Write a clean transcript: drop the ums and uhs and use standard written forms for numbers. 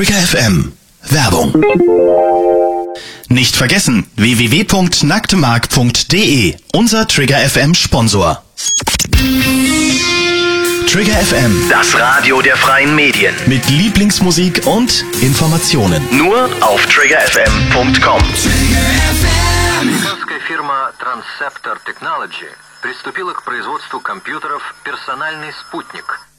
Trigger FM. Werbung. Nicht vergessen, www.nacktemark.de, unser Trigger FM Sponsor. Trigger FM, das Radio der freien Medien. Mit Lieblingsmusik und Informationen. Nur auf triggerfm.com. Американская фирма Transceptor Technology приступила к производству компьютеров «Персональный спутник».